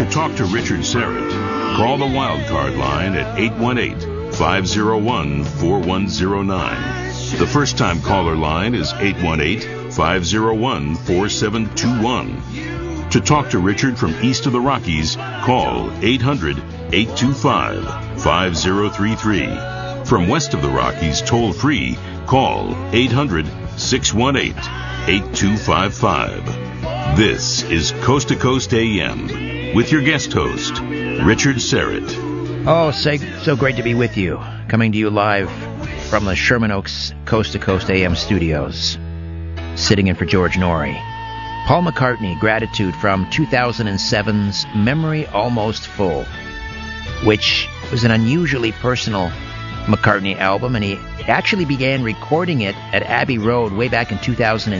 To talk to Richard Serrett, call the Wildcard line at 818-501-4109. The first-time caller line is 818-501-4721. To talk to Richard from east of the Rockies, call 800-825-5033. From west of the Rockies, toll-free, call 800-618-8255. This is Coast to Coast AM with your guest host, Richard Serrett. Oh, so great to be with you. Coming to you live from the Sherman Oaks Coast to Coast AM studios. Sitting in for George Norrie. Paul McCartney, Gratitude from 2007's Memory Almost Full, which was an unusually personal McCartney album, and he actually began recording it at Abbey Road way back in 2006.